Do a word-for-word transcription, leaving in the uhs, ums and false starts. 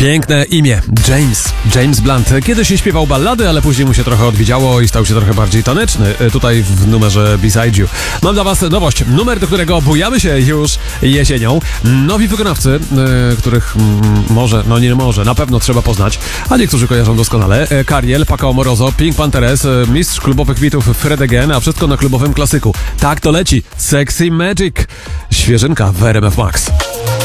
Piękne imię. James. James Blunt. Kiedyś śpiewał ballady, ale później mu się trochę odwiedziało i stał się trochę bardziej taneczny. Tutaj w numerze Beside You. Mam dla was nowość. Numer, do którego bujamy się już jesienią. Nowi wykonawcy, których może, no nie może, na pewno trzeba poznać, a niektórzy kojarzą doskonale. Cariel, Paco Amoroso, Pink Panthers, mistrz klubowych bitów Fred Again, a wszystko na klubowym klasyku. Tak to leci. Sexy Magic. Świeżynka w R M F Max.